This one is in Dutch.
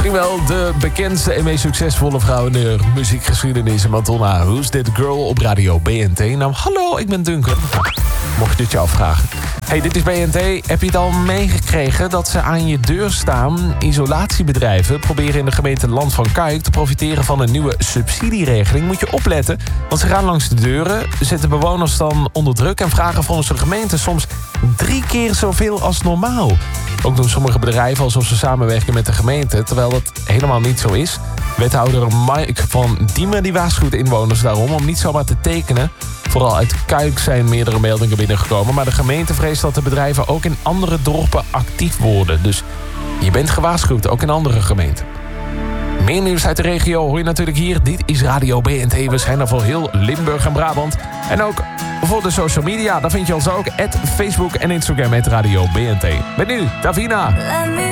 Misschien wel de bekendste en meest succesvolle vrouw in de muziekgeschiedenis. Madonna, Who's That Girl op Radio BNT. Nou, hallo, ik ben Duncan. Mocht je dit je afvragen. Hey, dit is BNT. Heb je het al meegekregen dat ze aan je deur staan? Isolatiebedrijven proberen in de gemeente Land van Kuik te profiteren van een nieuwe subsidieregeling. Moet je opletten, want ze gaan langs de deuren, zetten bewoners dan onder druk en vragen volgens de gemeente soms 3 keer zoveel als normaal. Ook doen sommige bedrijven alsof ze samenwerken met de gemeente, terwijl dat helemaal niet zo is. Wethouder Mike van Diemen die waarschuwt inwoners daarom om niet zomaar te tekenen. Vooral uit Kuik zijn meerdere meldingen binnengekomen, maar de gemeente vreest dat de bedrijven ook in andere dorpen actief worden. Dus je bent gewaarschuwd, ook in andere gemeenten. Meer nieuws uit de regio hoor je natuurlijk hier. Dit is Radio BNT. We zijn er voor heel Limburg en Brabant. En ook voor de social media. Daar vind je ons ook. @Facebook en Instagram @Radio BNT. Met nu, Davina.